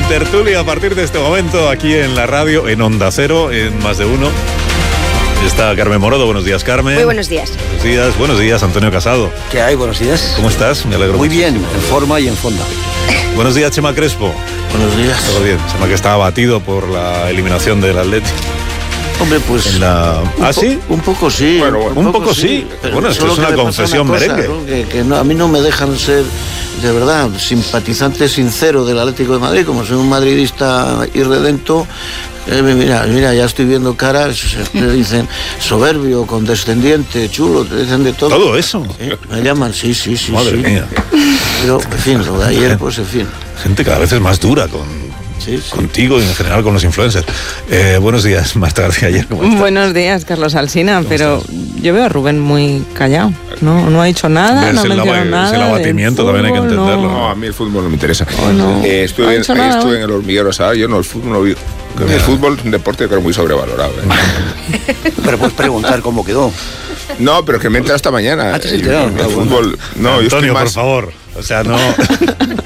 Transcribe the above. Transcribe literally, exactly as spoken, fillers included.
tertulia a partir de este momento aquí en la radio, en Onda Cero, en Más de Uno. Está Carmen Morodo. Buenos días, Carmen. Muy buenos días. Buenos días, buenos días, Antonio Casado. ¿Qué hay? Buenos días. ¿Cómo estás? Me alegro Muy muchísimo. bien, en forma y en fonda. Buenos días, Chema Crespo. Buenos días. Todo bien. Chema, que está abatido por la eliminación del Atlético. Hombre, pues... En la... ¿Ah, po- sí? Un poco sí. Bueno, bueno, un poco sí. pero Bueno, esto solo es una que me pasa confesión una cosa, merengue. ¿no? Que, que no, a mí no me dejan ser, de verdad, simpatizante sincero del Atlético de Madrid, como soy un madridista irredento. Eh, mira, mira, ya estoy viendo caras, te dicen soberbio, condescendiente, chulo, te dicen de todo. ¿Todo eso? ¿Eh? Me llaman, sí, sí, sí. Madre sí. mía. Pero, en fin, lo de ayer, pues, en fin. Gente cada vez es más dura con... Sí, sí. Contigo y en general con los influencers. Eh, buenos días, Marta García Ayer. ¿Cómo estás? Buenos días, Carlos Alsina, pero estás? yo veo a Rubén muy callado. No, no ha dicho nada, Es no ha el mencionado lava- nada. es el abatimiento, del también hay que fútbol, entenderlo. No, a mí el fútbol no me interesa. Oh, no. Eh, estuve, No ha en, hecho ayer nada, estuve ¿eh? en el hormiguero, ¿sabes? Yo no, el fútbol no vi. El fútbol es un deporte creo muy sobrevalorado. ¿eh? Pero puedes preguntar cómo quedó. No, pero que me entra esta mañana. Ah, ¿te has El, enterado? el Ah, bueno. fútbol. No, yo estoy Antonio, más. por favor. O sea, no...